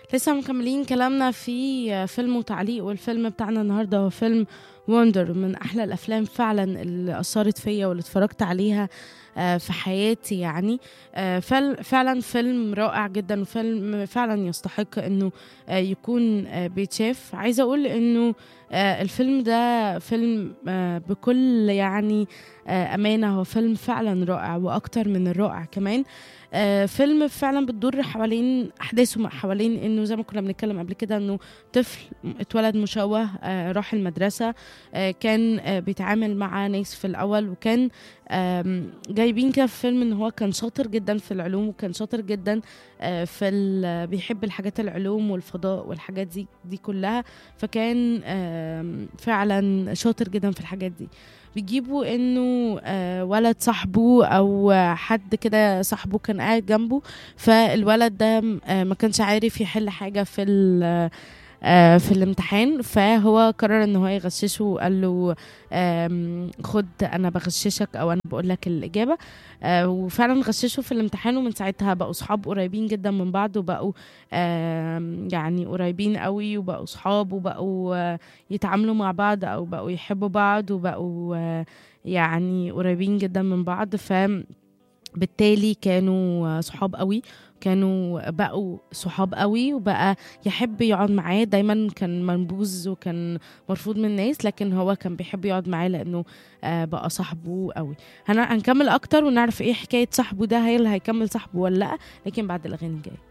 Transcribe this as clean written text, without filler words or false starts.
لسه مكملين كلامنا في فيلم وتعليق، والفيلم بتاعنا النهارده هو فيلم وندر، من احلى الافلام فعلا اللي اثرت فيا واللي اتفرجت عليها في حياتي يعني. فعلا فيلم رائع جدا، وفيلم فعلا يستحق انه يكون بيتشاف. عايزه اقول انه الفيلم ده فيلم بكل يعني امانه، هو فيلم فعلا رائع واكتر من الرائع كمان. فيلم فعلا بتدور حوالين احداثه، حوالين انه زي ما كنا بنتكلم قبل كده، انه طفل اتولد مشوه، راح المدرسه، كان بيتعامل مع ناس في الاول، وكان جايبين كده في فيلم ان هو كان شاطر جدا في العلوم، وكان شاطر جدا بيحب الحاجات العلوم والفضاء والحاجات دي كلها. فكان فعلا شاطر جدا في الحاجات دي. بيجيبوا انه ولد صاحبه او حد كده صاحبه كان قاعد جنبه، فالولد ده ما كانش عارف يحل حاجة في الامتحان، فهو قرر ان هو يغششه، وقال له خد انا بغششك، او انا بقول لك الاجابه. وفعلا غششه في الامتحان، ومن ساعتها بقوا صحاب قريبين جدا من بعض، وبقوا يعني قريبين قوي، وبقوا صحاب، وبقوا يتعاملوا مع بعض، او بقوا يحبوا بعض، وبقوا يعني قريبين جدا من بعض. بالتالي كانوا صحاب قوي، كانوا بقوا صحاب قوي، وبقى يحب يقعد معاه دايما. كان منبوذ وكان مرفوض من الناس، لكن هو كان بيحب يقعد معاه لانه بقى صاحبه قوي. هنكمل اكتر ونعرف ايه حكاية صاحبه ده، هل هيكمل صاحبه ولا لا، لكن بعد الاغاني الجاية.